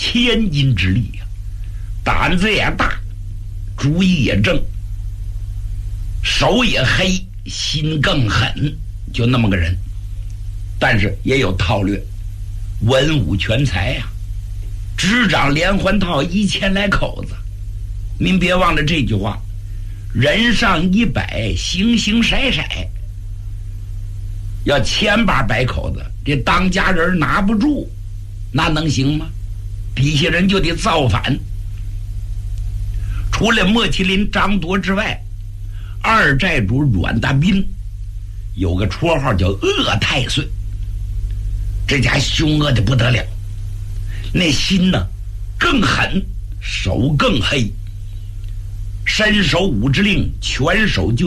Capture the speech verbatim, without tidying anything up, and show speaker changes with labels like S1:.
S1: 千斤之力呀、啊，胆子也大，主意也正，手也黑，心更狠，就那么个人。但是也有韬略，文武全才呀、啊，执掌连环套一千来口子。您别忘了这句话，人上一百，形形色色，要千八百口子，这当家人拿不住，那能行吗？底下人就得造反。除了莫麒麟、张铎之外，二寨主阮大斌有个绰号叫恶太岁，这家凶恶的不得了，那心呢更狠，手更黑，伸手五指令，拳手就